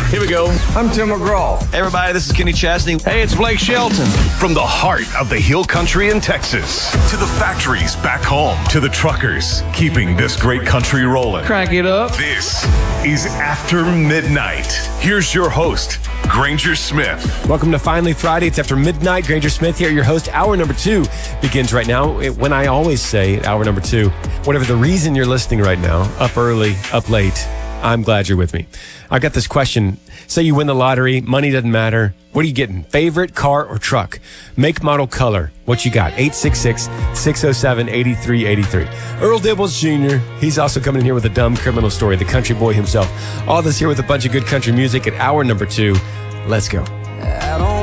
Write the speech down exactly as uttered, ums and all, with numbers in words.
Here we go. I'm Tim McGraw. Hey, everybody, this is Kenny Chesney. Hey, it's Blake Shelton. From the heart of the Hill Country in Texas to the factories back home to the truckers keeping this great country rolling. Crank it up. This is After Midnight. Here's your host, Granger Smith. Welcome to Finally Friday. It's After Midnight. Granger Smith here, your host. Hour number two begins right now. It, when I always say hour number two, whatever the reason you're listening right now, up early, up late, I'm glad you're with me. I've got this question. Say you win the lottery, money doesn't matter. What are you getting? Favorite car or truck? Make, model, color. What you got? eight six six, six oh seven, eight three eight three. Earl Dibbles Junior He's also coming in here with a dumb criminal story, the country boy himself. All this here with a bunch of good country music at hour number two. Let's go.